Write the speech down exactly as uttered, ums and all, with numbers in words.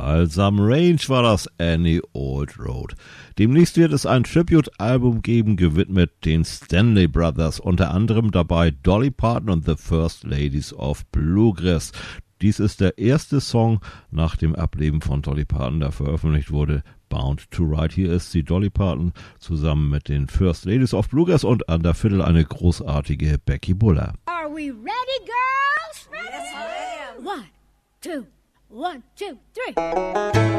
Balsam Range war das, Any Old Road. Demnächst wird es ein Tribute-Album geben, gewidmet den Stanley Brothers, unter anderem dabei Dolly Parton und The First Ladies of Bluegrass. Dies ist der erste Song nach dem Ableben von Dolly Parton, der veröffentlicht wurde, Bound to Ride. Hier ist sie, Dolly Parton, zusammen mit den First Ladies of Bluegrass und an der Fiddle eine großartige Becky Buller. Are we ready, girls? Yes, ma'am. One, two, one, two, three.